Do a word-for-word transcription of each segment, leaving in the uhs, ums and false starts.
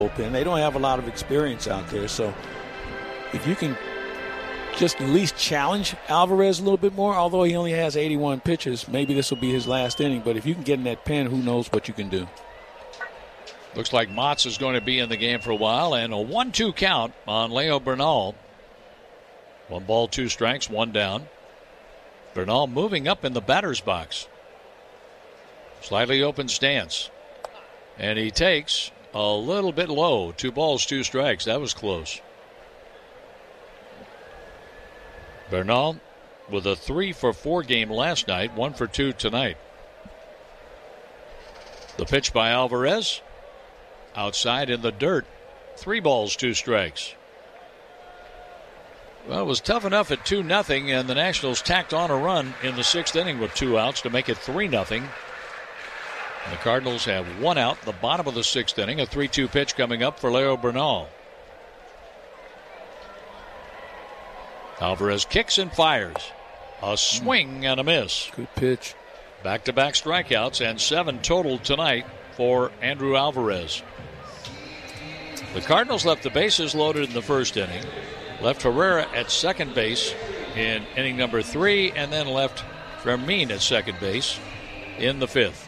bullpen. They don't have a lot of experience out there. So if you can just at least challenge Alvarez a little bit more, although he only has eighty-one pitches, maybe this will be his last inning. But if you can get in that pen, who knows what you can do. Looks like Motts is going to be in the game for a while, and a one two count on Leo Bernal. One ball, two strikes, one down. Bernal moving up in the batter's box. Slightly open stance. And he takes a little bit low. Two balls, two strikes. That was close. Bernal with a three for four game last night, one for two tonight. The pitch by Alvarez. Outside in the dirt. Three balls, two strikes. Well, it was tough enough at two nothing, and the Nationals tacked on a run in the sixth inning with two outs to make it three nothing. The Cardinals have one out, the bottom of the sixth inning. A three two pitch coming up for Leo Bernal. Alvarez kicks and fires. A swing and a miss. Good pitch. Back-to-back strikeouts and seven total tonight for Andrew Alvarez. The Cardinals left the bases loaded in the first inning, left Herrera at second base in inning number three, and then left Fermin at second base in the fifth,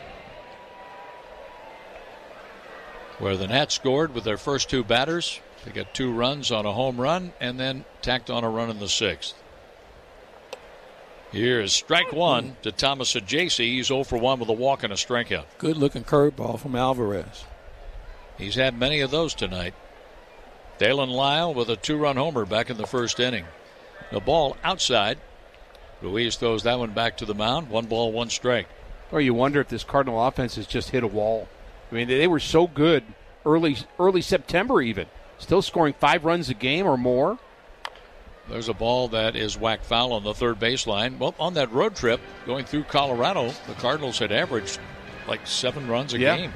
where the Nats scored with their first two batters. They got two runs on a home run and then tacked on a run in the sixth. Here is strike one to Thomas Ajayce. He's oh for one with a walk and a strikeout. Good-looking curveball from Alvarez. He's had many of those tonight. Dalen Lyle with a two-run homer back in the first inning. The ball outside. Ruiz throws that one back to the mound. One ball, one strike. Or you wonder if this Cardinal offense has just hit a wall. I mean, they were so good early, early September even. Still scoring five runs a game or more. There's a ball that is whacked foul on the third baseline. Well, on that road trip going through Colorado, the Cardinals had averaged like seven runs a yeah. game.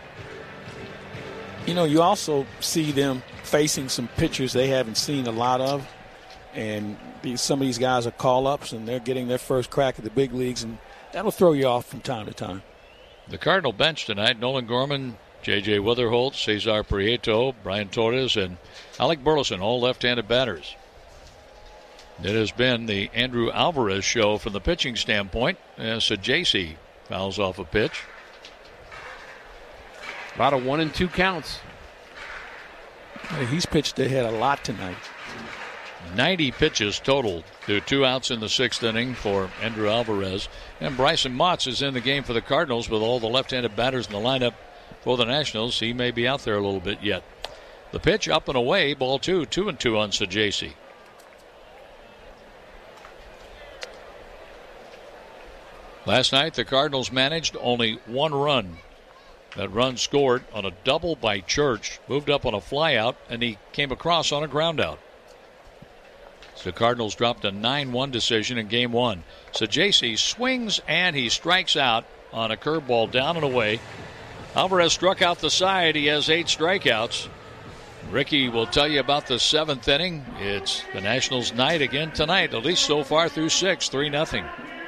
You know, you also see them facing some pitchers they haven't seen a lot of. And these, some of these guys are call-ups, and they're getting their first crack at the big leagues, and that'll throw you off from time to time. The Cardinal bench tonight, Nolan Gorman, J J Witherholt, Cesar Prieto, Brian Torres, and Alec Burleson, all left-handed batters. It has been the Andrew Alvarez show from the pitching standpoint as Ajayce fouls off a pitch. A lot of one and two counts. He's pitched ahead a lot tonight. ninety pitches total to two outs in the sixth inning for Andrew Alvarez. And Bryson Motts is in the game for the Cardinals with all the left-handed batters in the lineup for the Nationals. He may be out there a little bit yet. The pitch up and away, ball two, two and two on Ajayce. Last night, the Cardinals managed only one run. That run scored on a double by Church, moved up on a flyout, and he came across on a groundout. So the Cardinals dropped a nine one decision in game one. So Ajayce swings and he strikes out on a curveball down and away. Alvarez struck out the side. He has eight strikeouts. Ricky will tell you about the seventh inning. It's the Nationals' night again tonight, at least so far through six, three nothing.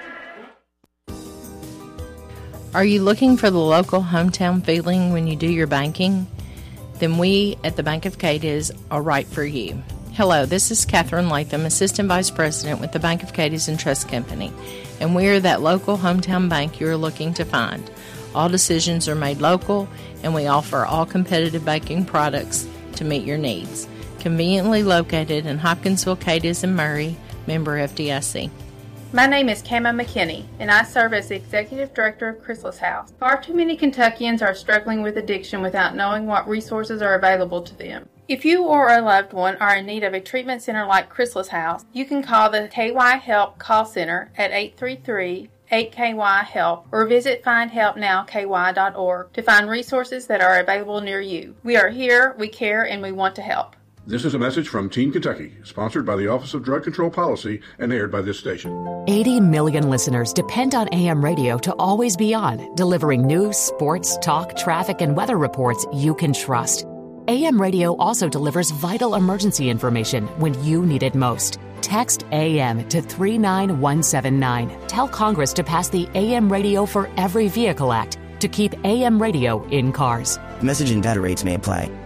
Are you looking for the local hometown feeling when you do your banking? Then we at the Bank of Cadiz are right for you. Hello, this is Catherine Latham, Assistant Vice President with the Bank of Cadiz and Trust Company, and we are that local hometown bank you're looking to find. All decisions are made local, and we offer all competitive banking products to meet your needs. Conveniently located in Hopkinsville, Cadiz, and Murray, member F D I C. My name is Kama McKinney, and I serve as the Executive Director of Chrysalis House. Far too many Kentuckians are struggling with addiction without knowing what resources are available to them. If you or a loved one are in need of a treatment center like Chrysalis House, you can call the K Y Help call center at eight three three, eight K Y HELP or visit find help now K Y dot org to find resources that are available near you. We are here, we care, and we want to help. This is a message from Teen Kentucky, sponsored by the Office of Drug Control Policy and aired by this station. eighty million listeners depend on A M radio to always be on, delivering news, sports, talk, traffic, and weather reports you can trust. A M radio also delivers vital emergency information when you need it most. Text A M to three nine one seven nine. Tell Congress to pass the A M Radio for Every Vehicle Act to keep A M radio in cars. Message and data rates may apply.